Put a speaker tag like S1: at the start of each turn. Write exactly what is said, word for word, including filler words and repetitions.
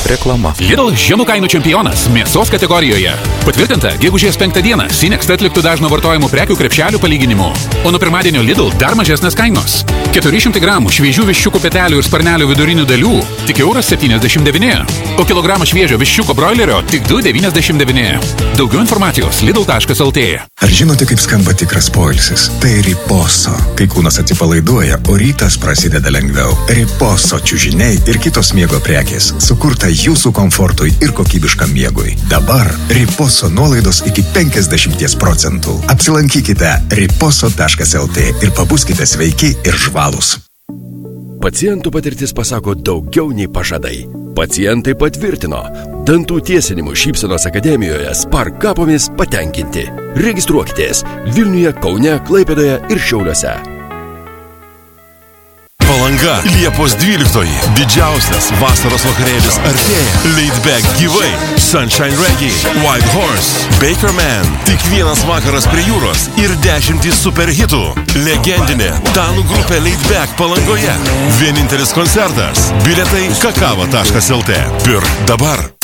S1: Reklama.
S2: Lidl žemų kainų čempionas mėsos kategorijoje. Patvirtinta, gegužės penktą dieną Sinext atliktų dažno vartojimų prekių krepšelių palyginimu. O nuo pirmadienio Lidl dar mažesnės kainos. keturi šimtai gramų šviežių viščiukų petelių ir sparnelių vidurinių dalių tik euras septyniasdešimt devyni. O kilogramą šviežio viščiuko broilerio tik du devyniasdešimt devyni. Daugiau informacijos lidl taškas lt.
S3: Ar žinote, kaip skamba tikras poilsis? Tai riposo. Kai kūnas atsipalaiduoja, o rytas prasideda lengviau. Riposo čiužiniai ir kitos miego prekės. Sukurta jūsų komfortui ir kokybiškam miegui. Dabar riposo nuolaidos iki penkiasdešimt procentų. Apsilankykite riposo taškas lt ir pabuskite sveiki ir žvalūs.
S4: Pacientų patirtis pasako daugiau nei pažadai. Pacientai patvirtino. Dantų tiesinimo Šypsenos akademijoje Spark kapomis patenkinti. Registruokitės Vilniuje, Kaune, Klaipėdoje ir Šiauliuose.
S5: Palanga, Liepos dvyliktoji. Didžiausias vasaros vakarėlis artėja. Laid Back gyvai. Sunshine Reggae, White Horse, Baker Man. Tik vienas vakaras prie jūros ir dešimtys superhitų. Legendinė danų grupė Laid Back Palangoje. Vienintelis koncertas. Bilietai kakava taškas lt. Pirk dabar.